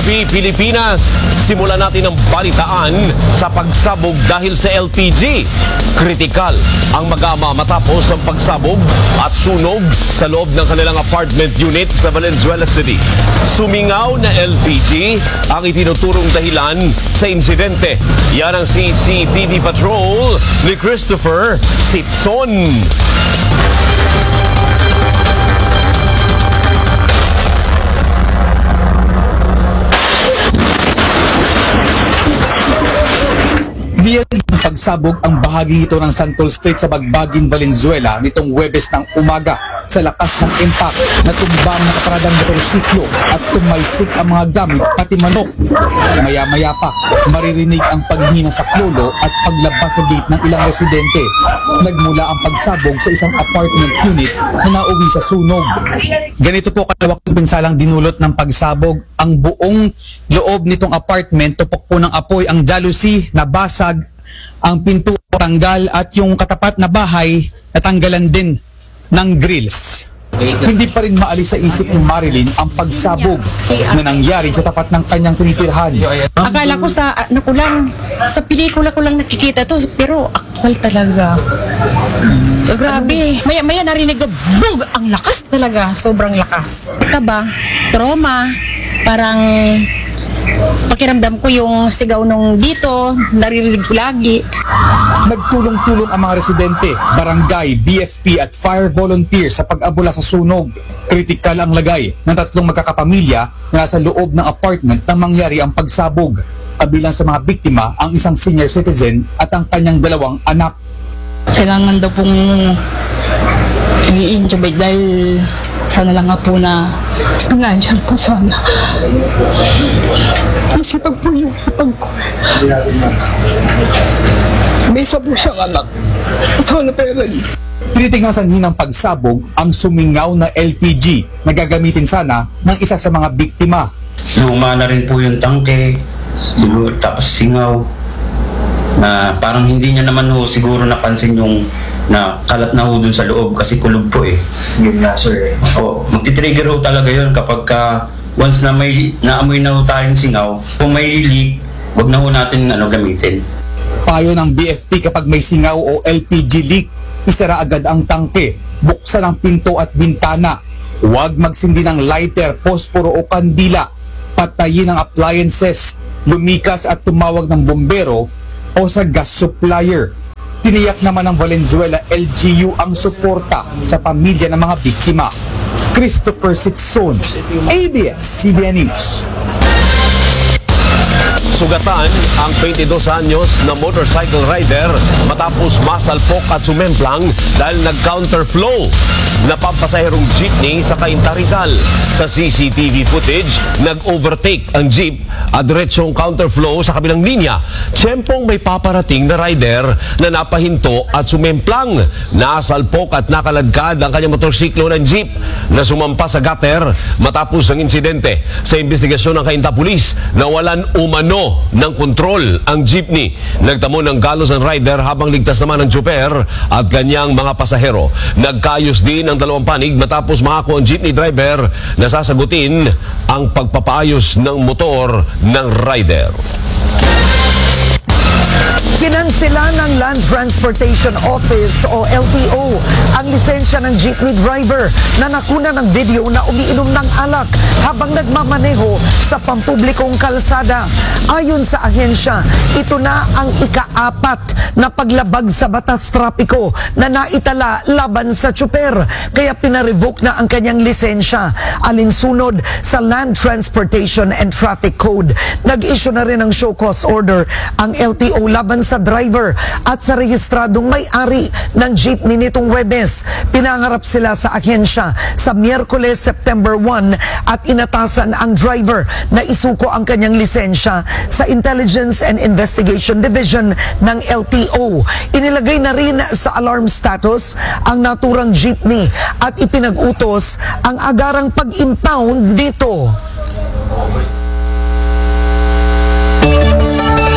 PNP Pilipinas. Simulan natin ang balitaan sa pagsabog dahil sa LPG. Kritikal ang mag-ama matapos ang pagsabog at sunog sa loob ng kanilang apartment unit sa Valenzuela City. Sumingaw na LPG ang itinuturong dahilan sa insidente. Yan ang CCTV Patrol ni Christopher Sitson. Niyari ng pagsabog ang bahagi ito ng Santol Street sa Bagbagin, Valenzuela nitong Huwebes ng umaga sa lakas ng impact na tumba ang nakaparadang motorsiklo at tumalsik ang mga gamit pati manok. Maya-maya pa, maririnig ang paghina sa klolo at paglabas sa gate ng ilang residente. Nagmula ang pagsabog sa isang apartment unit na nauwi sa sunog. Ganito po kalawak ng pinsalang dinulot ng pagsabog. Ang buong loob nitong apartment, tupok po ng apoy, ang jalousie nabasag, ang pinto tanggal at yung katapat na bahay natanggalan din ng grills. Hindi pa rin maalis sa isip ni Marilyn ang pagsabog na nangyari sa tapat ng kanyang tinitirhan. Akala ko sa sa pelikula ko lang nakikita to, pero actual talaga. So, grabe. Maya narinig ko, bug! Ang lakas talaga. Sobrang lakas. Kaba, trauma, parang pakiramdam ko yung sigaw nung dito, naririnig ko lagi. Nagtulong-tulong ang mga residente, barangay, BFP at fire volunteers sa pag-abula sa sunog. Kritikal ang lagay ng tatlong magkakapamilya na nasa loob ng apartment nang mangyari ang pagsabog. Kabilang sa mga biktima ang isang senior citizen at ang kanyang dalawang anak. Kailangan daw pong i-intubate dahil sana lang nga po na nandiyan po sana. Isipag po yung kapag ko. May isa po siyang anak. Sana pera niya. Tinitingnan sa ng pagsabog ang sumingaw na LPG na gagamitin sana ng isa sa mga biktima. Luma na rin po yung tangke, siguro, tapos singaw, na parang hindi niya naman ho siguro napansin yung na kalat na ho dun sa loob kasi kulog po eh. Yun na, sir. O, magti-trigger ho talaga yun kapag once na may naamoy na ho tayong singaw, kung may leak, wag na ho natin gamitin. Payo ng BFP kapag may singaw o LPG leak, isara agad ang tangke, buksan ang pinto at bintana, huwag magsindi ng lighter, posporo o kandila, patayin ang appliances, lumikas at tumawag ng bombero o sa gas supplier. Tiniyak naman ng Valenzuela LGU ang suporta sa pamilya ng mga biktima. Christopher Sitson, ABS-CBN News. Sugatan ang 22 anyos na motorcycle rider matapos masalpok at sumemplang dahil nag-counterflow na pampasaherong jeepney sa Cainta, Rizal. Sa CCTV footage, nag-overtake ang jeep at diretsong counterflow sa kabilang linya. Tiyempong may paparating na rider na napahinto at sumemplang. Nasalpok at nakaladkad ang kanyang motorsiklo ng jeep na sumampa sa gutter matapos ang insidente. Sa investigasyon ng Cainta Police, nawalan umano ng kontrol ang jeepney. Nagtamo ng galos ang rider habang ligtas naman ang chopper at kanyang mga pasahero. Nagkayos din ang dalawang panig matapos makako ang jeepney driver na sasagutin ang pagpapaayos ng motor ng rider. Kinansela ng Land Transportation Office o LTO ang lisensya ng jeepney driver na nakuna ng video na umiinom ng alak habang nagmamaneho sa pampublikong kalsada. Ayon sa ahensya, ito na ang ika-4 na paglabag sa batas trapiko na naitala laban sa tsuper, kaya pinarevoke na ang kanyang lisensya. Alinsunod sa Land Transportation and Traffic Code, nag-issue na rin ng show cause order ang LTO laban sa driver at sa rehistradong may-ari ng jeepney nitong Huwebes. Pinangarap sila sa ahensya sa Miyerkules, September 1 at inatasan ang driver na isuko ang kanyang lisensya sa Intelligence and Investigation Division ng LTO. Inilagay na rin sa alarm status ang naturang jeepney at ipinag-utos ang agarang pag-impound dito.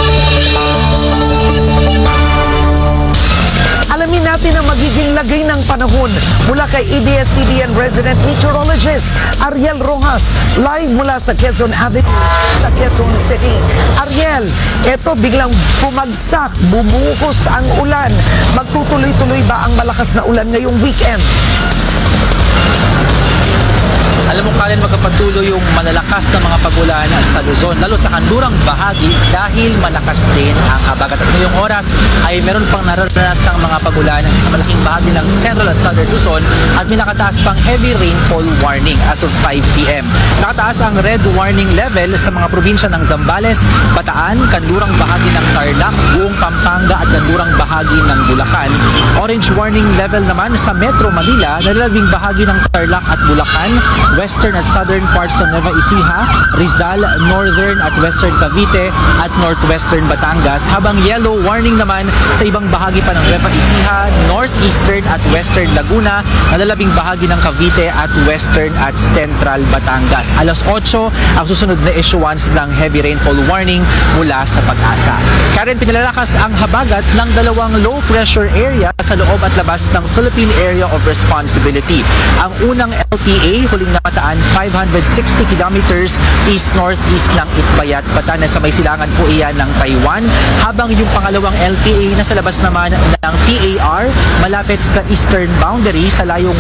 Alamin natin ang magiging lagay ng panahon mula kay ABS-CBN resident meteorologist Ariel Rojas, live mula sa Quezon Avenue sa Quezon City. Ariel, eto biglang bumagsak, bumuhos ang ulan. Magtutuloy-tuloy ba ang malakas na ulan ngayong weekend? Alam mo, Karen, magkapatuloy yung malalakas na mga pagulan sa Luzon, lalo sa kanlurang bahagi dahil malakas din ang habagat. At ngayong oras ay meron pang nararanasang mga pagulan sa malaking bahagi ng Central at Southern Luzon at may nakataas pang heavy rainfall warning as of 5 p.m. Nakataas ang red warning level sa mga probinsya ng Zambales, Bataan, kanlurang bahagi ng Tarlac, buong Pampanga at kanlurang bahagi ng Bulacan. Orange warning level naman sa Metro Manila, nalalabing bahagi ng Tarlac at Bulacan, western at southern parts ng Nueva Ecija, Rizal, northern at western Cavite at northwestern Batangas, habang yellow warning naman sa ibang bahagi pa ng Nueva Ecija, northeastern at western Laguna, nalalabing bahagi ng Cavite at western at central Batangas. Alas 8 ang susunod na issuance ng heavy rainfall warning mula sa Pag-asa. Karen, pinalalakas ang habagat ng dalawang low pressure area sa loob at labas ng Philippine Area of Responsibility. Ang unang LPA, huling namataan 560 kilometers east-northeast ng Itbayat, Batanes sa may silangan po iyan ng Taiwan, habang yung pangalawang LPA na sa labas naman ng TAR malapit sa eastern boundary sa layong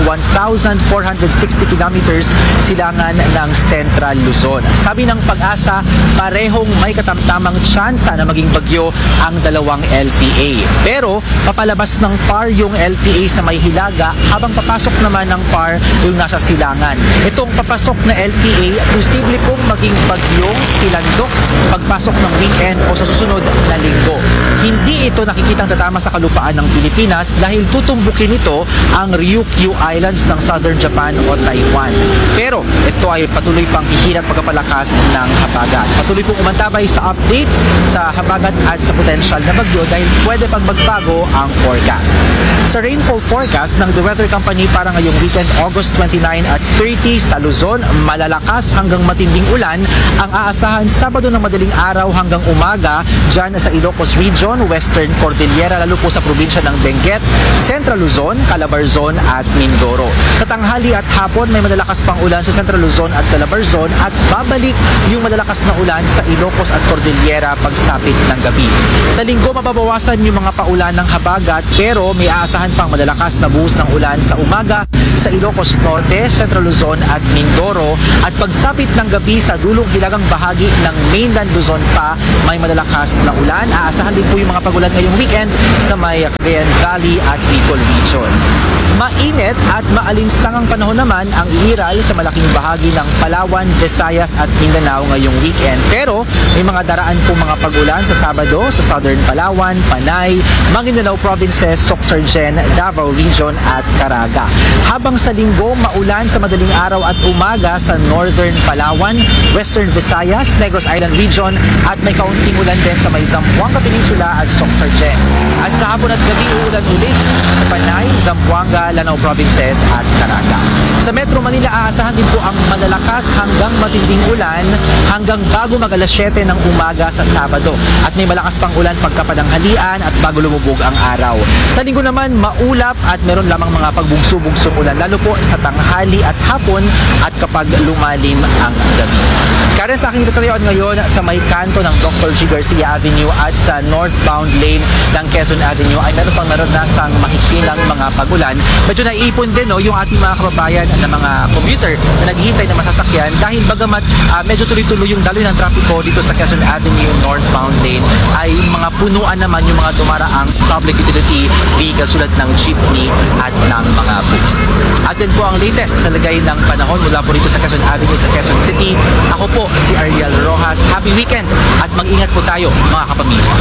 1,460 kilometers silangan ng Central Luzon. Sabi ng Pag-asa, parehong may katamtamang tsansa na maging bagyo ang dalawang LPA. Pero papalabas ng PAR yung LPA sa may Hilaga, habang papasok naman ng PAR yung nasa silangan. Itong papasok na LPA, posible pong maging bagyong Pilandok pagpasok ng weekend o sa susunod na linggo. Hindi ito nakikitang tatama sa kalupaan ng Pilipinas dahil tutumbukin ito ang Ryukyu Islands ng Southern Japan o Taiwan. Pero ito ay patuloy pang hihinat pagkapalakas ng habagat. Patuloy pong umantabay sa updates sa habagat at sa potensyal na bagyo dahil pwede pang magbago ang forecast. Sa rainfall forecast ng The Weather Company para ngayong weekend, August 29 at 30 sa Luzon, malalakas hanggang matinding ulan ang aasahan Sabado ng madaling araw hanggang umaga dyan sa Ilocos Region, Western Cordillera, lalo po sa probinsya ng Benguet, Central Luzon, Calabarzon at Mindoro. Sa tanghali at hapon, may malalakas pang ulan sa Central Luzon at Calabarzon at babalik yung malalakas na ulan sa Ilocos at Cordillera pagsapit ng gabi. Sa linggo, mababawasan yung mga paulan ng habagat pero may aasahan pang malalakas na buhos ng ulan sa umaga sa Ilocos Norte, Central Luzon at Mindoro at pagsapit ng gabi sa dulong hilagang bahagi ng mainland Luzon pa may malalakas na ulan. Aasahan din po yung mga pagulan ngayong weekend sa may Cagayan Valley at Bicol Region. Mainit at maalinsangang panahon naman ang iiral sa malaking bahagi ng Palawan, Visayas at Mindanao ngayong weekend. Pero may mga daraan po mga pagulan sa Sabado sa Southern Palawan, Panay, Maguindanao Provinces, Sorsogon, Davao Region at Caraga. Habang sa linggo, maulan sa madaling araw at umaga sa Northern Palawan, Western Visayas, Negros Island Region at may kaunting ulan din sa may Zamboanga Peninsula at Sorsogon. At sa hapon at gabi, uulan ulit sa Panay, Zamboanga, Lanao Provinces at Caraga. Sa Metro Manila, aasahan din po ang malalakas hanggang matinding ulan hanggang bago mag alas 7 ng umaga sa Sabado. At may malakas pang ulan pagkapadanghalian at bago lumubog ang araw. Sa linggo naman, maulap at meron lamang mga pagbugso-bugsong ulan lalo po sa tanghali at hapon at kapag lumalim ang gabi. Karen, sa aking detalyon ngayon sa may kanto ng Dr. G. Garcia Avenue at sa northbound lane ng Quezon Avenue ay meron pang naranasang mahikilang mga pagulan. Medyo naiipon din yung ating mga kababayan na mga commuter na naghihintay ng masasakyan dahil bagamat medyo tuloy-tuloy yung daloy ng trapiko dito sa Quezon Avenue northbound lane ay mga punuan naman yung mga dumaraang public utility vehicles tulad ng jeepney at ng mga bus. At din po ang latest sa lagay ng panahon mula po dito sa Quezon Avenue sa Quezon City. Ako po si Ariel Rojas. Happy weekend at mag-ingat po tayo mga kapamilya.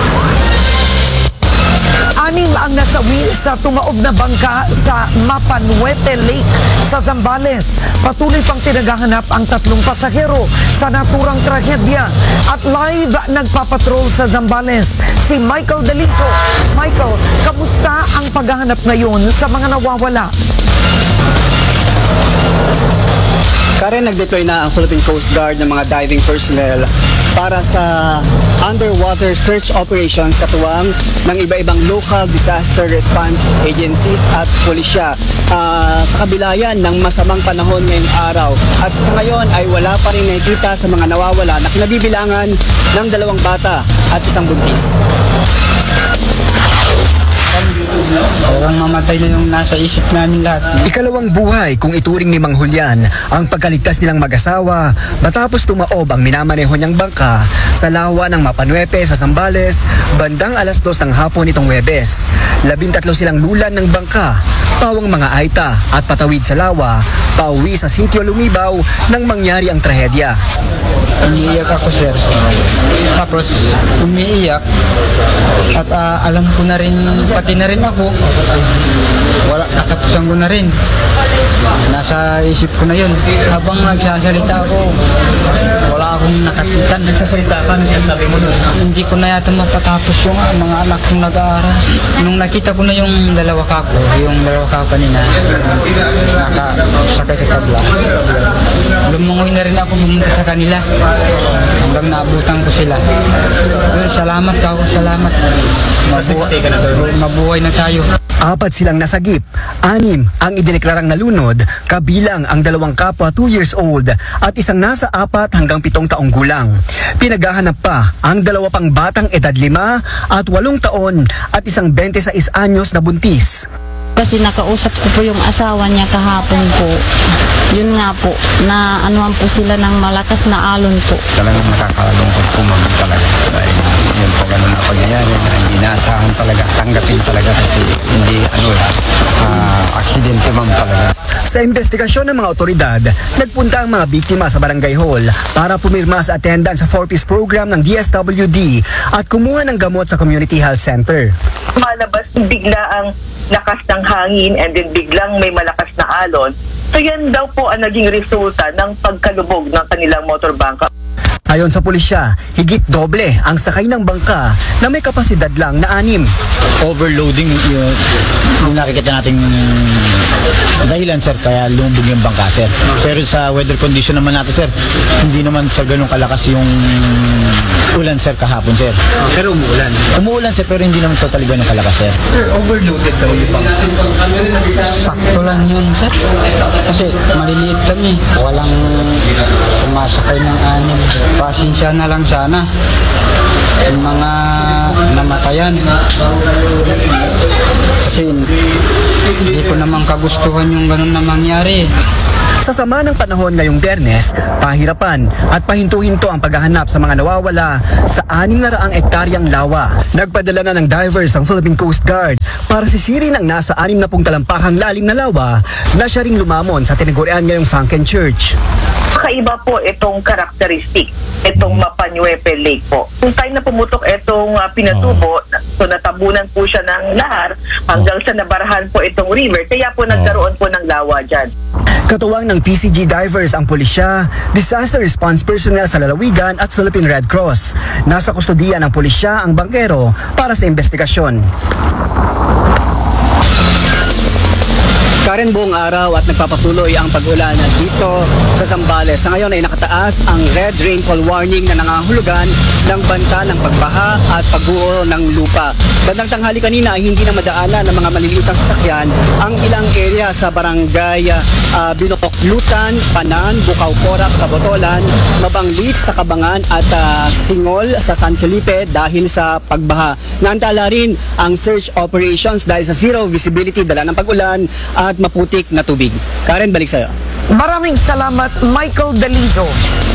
6 ang nasawi sa tumaob na bangka sa Mapanuete Lake sa Zambales. Patuloy pang tinagahanap ang 3 pasahero sa naturang trahedya. At live nagpapatrol sa Zambales si Michael Delizo. Michael, kamusta ang paghahanap ngayon sa mga nawawala? Karen, nag-deploy na ang Philippine Coast Guard ng mga diving personnel para sa underwater search operations katuwang ng iba-ibang local disaster response agencies at pulisya. Sa kabila yan ng masamang panahon ngayong araw. At sa ngayon ay wala pa rin nakikita sa mga nawawala na kinabibilangan ng 2 bata at 1 buntis. Parang mamatay na yung nasa isip namin lahat. Ikalawang buhay kung ituring ni Mang Julian ang pagkaligtas nilang mag-asawa matapos tumaob ang minamaneho niyang bangka sa lawa ng Mapanuepe sa Zambales bandang 2:00 ng hapon nitong Huwebes. 13 silang lulan ng bangka, pawang mga aita at patawid sa lawa, pauwi sa sitio Lumibaw nang mangyari ang trahedya. Umiiyak ako, sir. Tapos umiiyak at alam ko na rin, pati na rin ako, wala, katapusan ko na rin. Nasa isip ko na yun. Habang nagsasalita ako, wala akong nakakitan. Nagsasalita ka, sabi mo nun? Hindi ko na yata mapatapos yung mga anak kong nag-aaral. Nung nakita ko na yung 2 kako, kanina, nakasakay sa tabla. Lumungoy na rin ako pumunta sa kanila hanggang naabutan ko sila. Yun, salamat ka ako, salamat. Mabuhay na tayo. 4 silang nasagip, 6 ang idineklarang nalunod, kabilang ang 2 kapwa 2 years old at isang nasa 4 hanggang 7 taong gulang. Pinaghahanap pa ang 2 pang batang edad 5 at 8 taon at isang 26 anyos na buntis. Kasi nakausap ko po yung asawa niya kahapon po. Yun nga po, na anuhan po sila ng malakas na alon po. Talagang nakakalungkot po, ma'am, talaga. Dahil yun po ganun na pangyayari na hindi naasahan talaga. Tanggapin talaga kasi hindi aksidente, ma'am, talaga. Sa investigasyon ng mga otoridad, nagpunta ang mga biktima sa barangay hall para pumirma sa attendance sa 4-piece program ng DSWD at kumuha ng gamot sa community health center. Malabas bigla ang lakas ng hangin and then biglang may malakas na alon. So yan daw po ang naging resulta ng pagkalubog ng kanilang motorbangka. Ayon sa pulisya, higit doble ang sakay ng bangka na may kapasidad lang na 6. Overloading yung nakikita nating dahilan, sir, kaya lumubog yung bangka, sir. Pero sa weather condition naman natin, sir, hindi naman sa ganun kalakas yung ulan, sir, kahapon, sir. Pero umuulan. Umuulan, sir, pero hindi naman totally ganun kalakas, sir. Sir, overloaded daw yung bangka. Sakto lang yun, sir. Kasi maliliit kami. Walang pumasakay ng 6. Pasensya na lang sana yung mga namatayan. Kasi hindi ko naman kagustuhan yung ganun na mangyari. Sa sama ng panahon ngayong Biyernes, pahirapan at pahinto-hinto ang paghahanap sa mga nawawala sa 600 ektaryang lawa. Nagpadala na ng divers ang Philippine Coast Guard para sisirin ang nasa 60 talampakang lalim na lawa na siya ring lumamon sa tinagurian ngayong Sunken Church. Kakaiba po itong karakteristik, itong Mapanuepe Lake po. Kung tayo na pumutok itong Pinatubo, so natabunan po siya ng lahar hanggang sa nabarahan po itong river, kaya po nagkaroon po ng lawa dyan. Katuwang ng PCG divers ang pulisya, disaster response personnel sa lalawigan at Philippine Red Cross. Nasa kustodiya ng pulisya ang bangkero para sa investigasyon. Karen, buong araw at nagpapatuloy ang pag-ulan dito sa Zambales. Sa ngayon ay nakataas ang red rainfall warning na nangangahulugan ng banta ng pagbaha at pagguho ng lupa. Bandang tanghali kanina ay hindi na madaanan ng mga maliliit na sasakyan ang ilang area sa barangay Binoklutan, Panan, Bukaw-Porac sa Botolan, Mabanglit sa Kabangan at Singol sa San Felipe dahil sa pagbaha. Naantala rin ang search operations dahil sa zero visibility dala ng pag-ulan at maputik na tubig. Karen, balik sa'yo. Maraming salamat, Michael Dalizo.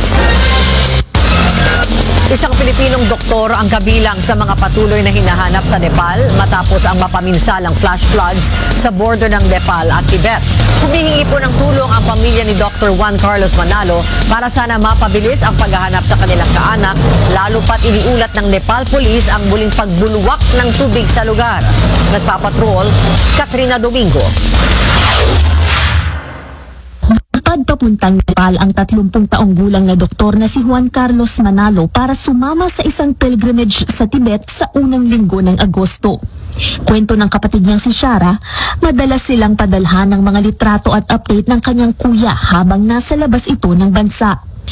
Isang Pilipinong doktor ang kabilang sa mga patuloy na hinahanap sa Nepal matapos ang mapaminsalang flash floods sa border ng Nepal at Tibet. Humihingi po ng tulong ang pamilya ni Dr. Juan Carlos Manalo para sana mapabilis ang paghahanap sa kanilang kaanak, lalo pat iniulat ng Nepal Police ang muling pagbulwak ng tubig sa lugar. Nagpapatrol, Katrina Domingo. Papuntang Nepal ang 30 taong gulang na doktor na si Juan Carlos Manalo para sumama sa isang pilgrimage sa Tibet sa unang linggo ng Agosto. Kwento ng kapatid niyang si Shara, madalas silang padalhan ng mga litrato at update ng kanyang kuya habang nasa labas ito ng bansa.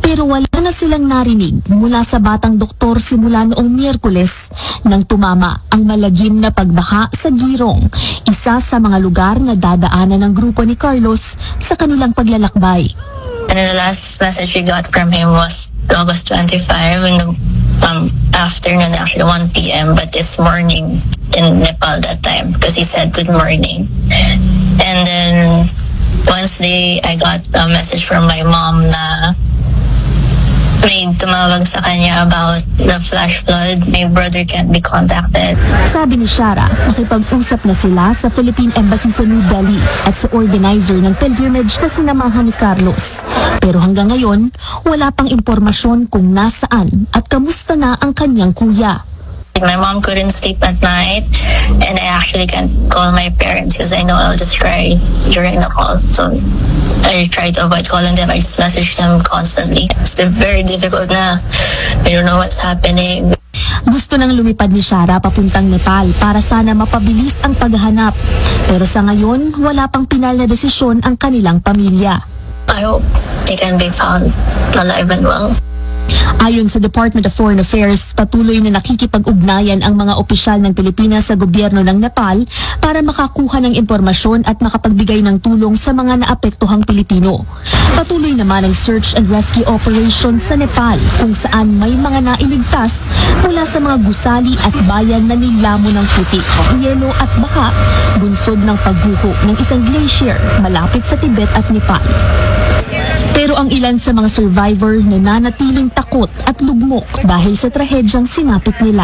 Pero wala na silang narinig mula sa batang doktor simula noong Miyerkules nang tumama ang malagim na pagbaha sa Girong, isa sa mga lugar na dadaanan ng grupo ni Carlos sa kanilang paglalakbay. And the last message we got from him was August 25 in the afternoon, actually 1 p.m. But it's morning in Nepal that time because he said good morning. And then once I got a message from my mom na may tumawag sa kanya about the flash flood, my brother can't be contacted. Sabi ni Shara, nakipag-usap na sila sa Philippine Embassy sa New Delhi at sa organizer ng pilgrimage na sinamahan ni Carlos. Pero hanggang ngayon, wala pang impormasyon kung nasaan at kamusta na ang kanyang kuya. My mom couldn't sleep at night and I actually can't call my parents because I know I'll just cry during the call. So I try to avoid calling them. I just message them constantly. It's very difficult na. I don't know what's happening. Gusto nang lumipad ni Shara papuntang Nepal para sana mapabilis ang paghahanap. Pero sa ngayon, wala pang pinal na desisyon ang kanilang pamilya. I hope they can be found alive and well. Ayon sa Department of Foreign Affairs, patuloy na nakikipag-ugnayan ang mga opisyal ng Pilipinas sa gobyerno ng Nepal para makakuha ng impormasyon at makapagbigay ng tulong sa mga naapektuhang Pilipino. Patuloy naman ang search and rescue operation sa Nepal kung saan may mga nailigtas mula sa mga gusali at bayan na nilamo ng putik, yelo at baha, bunsod ng pagguho ng isang glacier malapit sa Tibet at Nepal. Pero ang ilan sa mga survivor nananatiling takot at lugmok dahil sa trahedyang sinapit nila.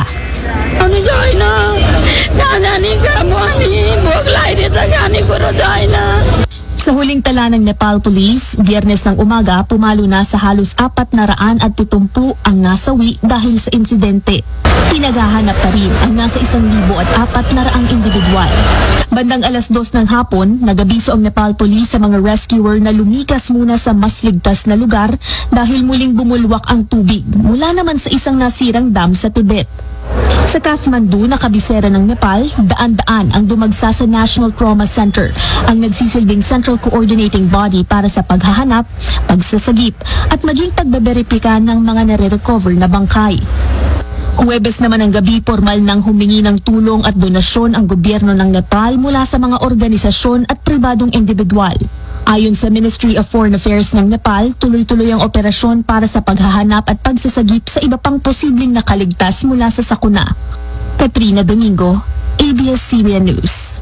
Sa huling tala ng Nepal Police, Biyernes ng umaga, pumalo na sa halos 470 ang nasawi dahil sa insidente. Pinaghahanap pa rin ang nasa 1,400 individual. Bandang 2:00 ng hapon, nagabiso ang Nepal Police sa mga rescuer na lumikas muna sa mas ligtas na lugar dahil muling bumulwak ang tubig mula naman sa isang nasirang dam sa Tibet. Sa Kathmandu, na kabisera ng Nepal, daan-daan ang dumagsa sa National Trauma Center, ang nagsisilbing central coordinating body para sa paghahanap, pagsasagip at maging pagbaberipika ng mga nare-recover na bangkay. Huwebes naman ang gabi, formal nang humingi ng tulong at donasyon ang gobyerno ng Nepal mula sa mga organisasyon at pribadong individual. Ayon sa Ministry of Foreign Affairs ng Nepal, tuloy-tuloy ang operasyon para sa paghahanap at pagsasagip sa iba pang posibleng nakaligtas mula sa sakuna. Katrina Domingo, ABS-CBN News.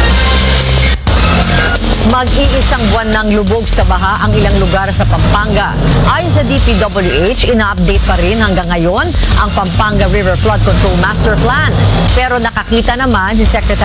Mag-iisang buwan ng lubog sa baha ang ilang lugar sa Pampanga. Ayon sa DPWH, ina-update pa rin hanggang ngayon ang Pampanga River Flood Control Master Plan. Pero nakakita naman si Secretary